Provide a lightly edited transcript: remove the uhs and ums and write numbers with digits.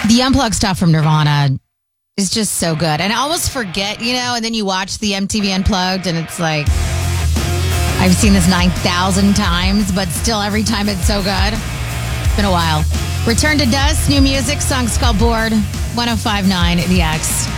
The unplugged stuff from Nirvana is just so good. And I almost forget, and then you watch the MTV Unplugged and it's like, I've seen this 9,000 times, but still every time it's so good. It's been a while. Return to Dust, new music, song's called Bored, 105.9 The X.